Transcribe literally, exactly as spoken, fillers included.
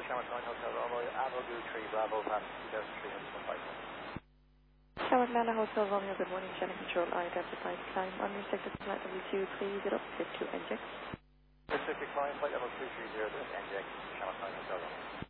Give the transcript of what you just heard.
Shamrock nine Hotel Romeo, Avenue three Bravo, past two thousand three hundred five. Shamrock nine Hotel Romeo, good morning. Channel control, identified climb on your sector flight W two three zero, fifty-two inject. Pacific climb, flight level two three zero, inject, Shamrock nine Hotel Romeo.